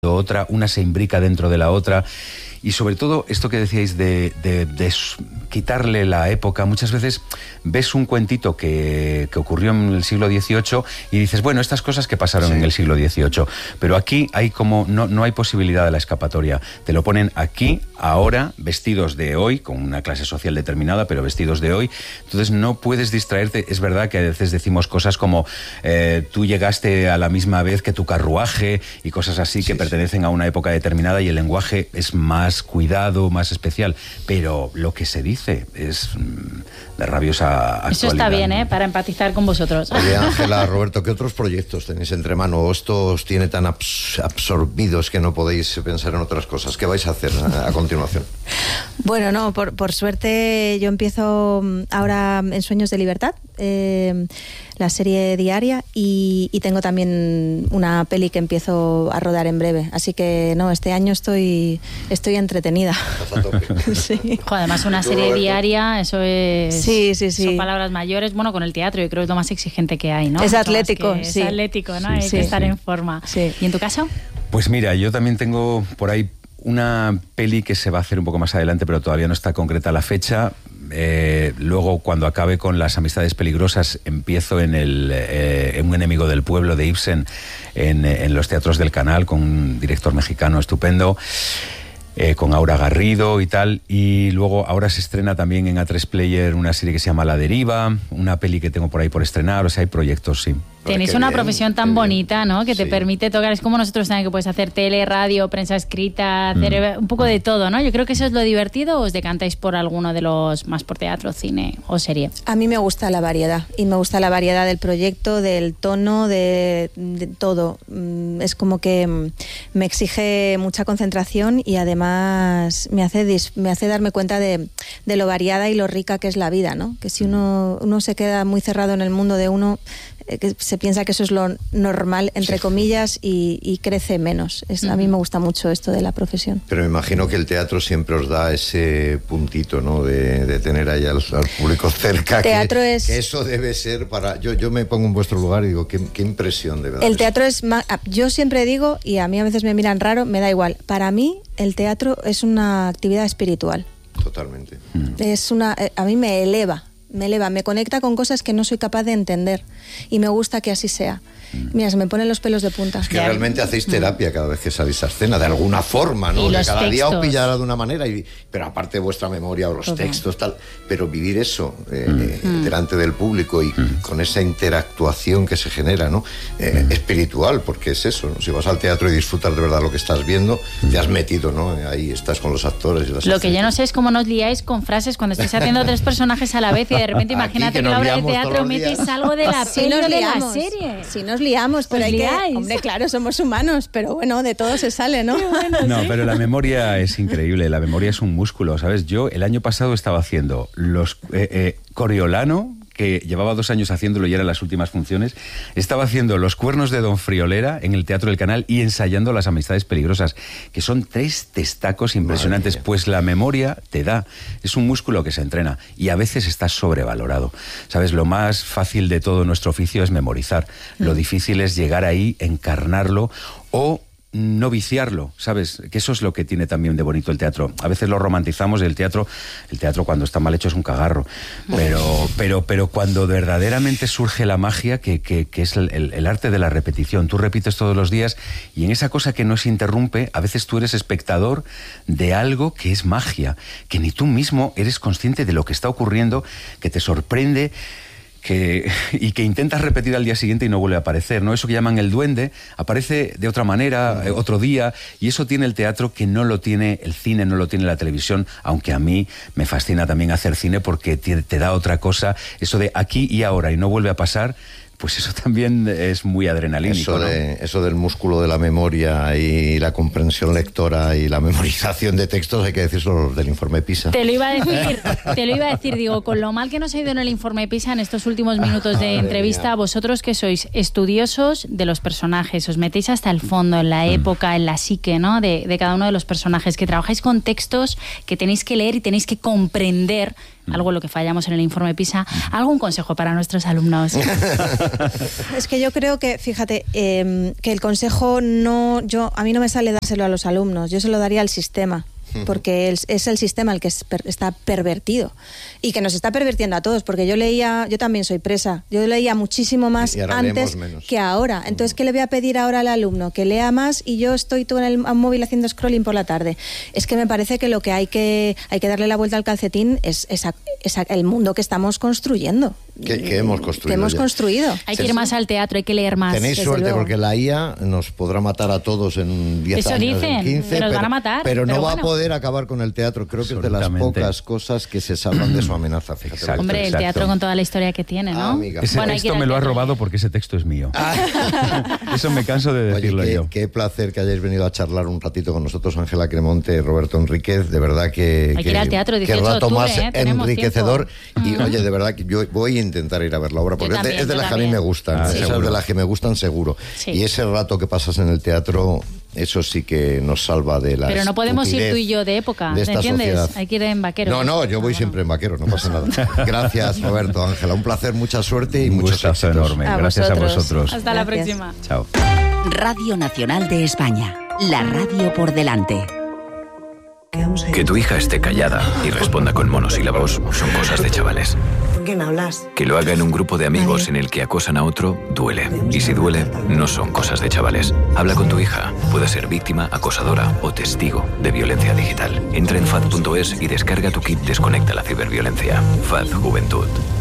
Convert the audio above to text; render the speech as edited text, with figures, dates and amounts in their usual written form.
otra, una se imbrica dentro de la otra. Y sobre todo, esto que decíais de quitarle la época, muchas veces ves un cuentito que ocurrió en el siglo XVIII y dices, bueno, estas cosas que pasaron en el siglo XVIII, pero aquí hay como, no hay posibilidad de la escapatoria. Te lo ponen aquí, ahora, vestidos de hoy, con una clase social determinada, pero vestidos de hoy. Entonces no puedes distraerte. Es verdad que a veces decimos cosas como tú llegaste a la misma vez que tu carruaje y cosas así que pertenecen a una época determinada y el lenguaje es más cuidado, más especial, pero lo que se dice es de rabiosa actualidad. Eso está bien, para empatizar con vosotros. Oye, Ángela, Roberto, ¿qué otros proyectos tenéis entre manos? ¿Esto os tiene tan absorbidos que no podéis pensar en otras cosas? ¿Qué vais a hacer a continuación? Bueno, no, por suerte yo empiezo ahora en Sueños de Libertad, la serie diaria, y tengo también una peli que empiezo a rodar en breve. Así que no, este año estoy entretenida. Sí. Además, una serie diaria, eso es... Sí. Son palabras mayores. Bueno, con el teatro yo creo que es lo más exigente que hay, ¿no? Es atlético, Es atlético, ¿no? Hay que estar en forma. Sí. ¿Y en tu caso? Pues mira, yo también tengo por ahí una peli que se va a hacer un poco más adelante, pero todavía no está concreta la fecha. Luego, cuando acabe con Las amistades peligrosas, empiezo en Un enemigo del pueblo de Ibsen en los teatros del Canal, con un director mexicano estupendo, con Aura Garrido y tal. Y luego ahora se estrena también en A3 Player una serie que se llama La Deriva, una peli que tengo por ahí por estrenar. O sea, hay proyectos, sí. Tenéis una profesión tan bonita, ¿no? Que te permite tocar. Es como nosotros también, que puedes hacer tele, radio, prensa escrita, hacer un poco de todo, ¿no? Yo creo que eso es lo divertido. ¿O os decantáis por alguno de los más por teatro, cine o serie? A mí me gusta la variedad. Y me gusta la variedad del proyecto, del tono, de todo. Es como que me exige mucha concentración y además me hace darme cuenta de lo variada y lo rica que es la vida, ¿no? Que si uno se queda muy cerrado en el mundo de uno, que se piensa que eso es lo normal, entre comillas, y crece menos. A mí me gusta mucho esto de la profesión. Pero me imagino que el teatro siempre os da ese puntito, ¿no? De tener ahí al público cerca. Teatro que eso debe ser para... Yo me pongo en vuestro lugar y digo, qué impresión de verdad. El teatro es más... Yo siempre digo, y a mí a veces me miran raro, me da igual. Para mí, el teatro es una actividad espiritual. Totalmente. A mí me eleva, me conecta con cosas que no soy capaz de entender y me gusta que así sea. Mira, se me ponen los pelos de punta. Es que realmente hacéis terapia cada vez que salís a escena, de alguna forma, ¿no? Que cada día os pillará de una manera, pero aparte vuestra memoria o los textos, tal. Pero vivir eso delante del público y con esa interactuación que se genera, ¿no? Espiritual, porque es eso, ¿no? Si vas al teatro y disfrutas de verdad lo que estás viendo, te has metido, ¿no? Ahí estás con los actores y las Lo que yo no sé es cómo nos liáis con frases cuando estáis haciendo 3 personajes a la vez y de repente imagínate que en la obra de teatro metes algo de la peli o de la serie. Sí, nos liamos, pero hay que... Hombre, claro, somos humanos, pero bueno, de todo se sale, ¿no? No, pero la memoria es increíble, la memoria es un músculo, ¿sabes? Yo el año pasado estaba haciendo los Coriolano, que llevaba 2 años haciéndolo y eran las últimas funciones. Estaba haciendo Los cuernos de Don Friolera en el Teatro del Canal y ensayando Las amistades peligrosas, que son 3 testacos impresionantes. Pues la memoria te da, es un músculo que se entrena y a veces está sobrevalorado. ¿Sabes? Lo más fácil de todo nuestro oficio es memorizar. Lo difícil es llegar ahí, encarnarlo o no viciarlo, ¿sabes? Que eso es lo que tiene también de bonito el teatro. A veces lo romantizamos, el teatro cuando está mal hecho es un cagarro, pero cuando verdaderamente surge la magia, que es el arte de la repetición. Tú repites todos los días y en esa cosa que no se interrumpe, a veces tú eres espectador de algo que es magia, que ni tú mismo eres consciente de lo que está ocurriendo, que te sorprende, y que intentas repetir al día siguiente y no vuelve a aparecer, ¿no? Eso que llaman el duende, aparece de otra manera, otro día, y eso tiene el teatro que no lo tiene el cine, no lo tiene la televisión, aunque a mí me fascina también hacer cine porque te da otra cosa, eso de aquí y ahora y no vuelve a pasar. Pues eso también es muy adrenalínico, ¿no? Eso del músculo de la memoria y la comprensión lectora y la memorización de textos, hay que decirlo del informe PISA. Te lo iba a decir, digo, con lo mal que nos ha ido en el informe PISA en estos últimos minutos de entrevista, vosotros que sois estudiosos de los personajes, os metéis hasta el fondo, en la época, en la psique, ¿no? de cada uno de los personajes, que trabajáis con textos que tenéis que leer y tenéis que comprender algo en lo que fallamos en el informe PISA. ¿Algún consejo para nuestros alumnos? Es que yo creo que, fíjate, que el consejo a mí no me sale dárselo a los alumnos, yo se lo daría al sistema. Porque es el sistema el que está pervertido y que nos está pervirtiendo a todos, porque yo también soy presa, yo leía muchísimo más antes que ahora. Entonces, ¿qué le voy a pedir ahora al alumno? Que lea más y yo estoy todo en el móvil haciendo scrolling por la tarde. Es que me parece que lo que hay que darle la vuelta al calcetín es el mundo que estamos construyendo. Que hemos construido. Hay que ir más al teatro, hay que leer más. Tenéis suerte luego, porque la IA nos podrá matar a todos en 10 años, dicen, en 15, nos van a matar. Pero no va a poder acabar con el teatro. Creo que es de las pocas cosas que se salvan de su amenaza. Fíjate. Exacto, hombre, el teatro con toda la historia que tiene, ¿no? Ese texto me lo ha robado porque ese texto es mío. Eso me canso de decirlo. Oye, qué placer que hayáis venido a charlar un ratito con nosotros, Ángela Cremonte, Roberto Enríquez. De verdad que... Hay que ir al teatro, 18 de octubre, más enriquecedor. Y oye, de verdad que yo voy a intentar ir a ver la obra, porque es de las que a mí me gustan. Esas de las que me gustan seguro. Sí. Y ese rato que pasas en el teatro, eso sí que nos salva de la... Pero no podemos ir tú y yo de época, ¿me entiendes? Sociedad. Hay que ir en vaquero. No, yo voy siempre en vaquero, no pasa nada. Gracias, Roberto, Ángela, un placer, mucha suerte y muchos éxitos. Enorme. Gracias a vosotros. Hasta la próxima. Chao. Radio Nacional de España, la radio por delante. Que tu hija esté callada y responda con monosílabos son cosas de chavales. ¿Con quién hablas? Que lo haga en un grupo de amigos en el que acosan a otro, duele. Y si duele, no son cosas de chavales. Habla con tu hija. Puede ser víctima, acosadora o testigo de violencia digital. Entra en FAD.es y descarga tu kit Desconecta la ciberviolencia. FAD Juventud.